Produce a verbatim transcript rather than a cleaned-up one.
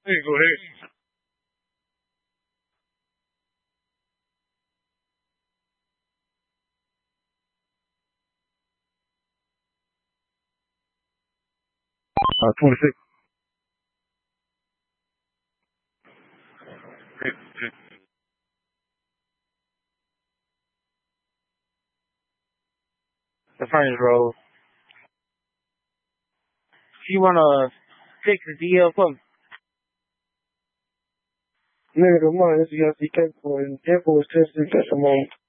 Hey, go ahead. Uh, twenty-six. The furnace roll. You wanna fix the D L for me? Nigga, the money is just be capable and therefore it's just at the moment.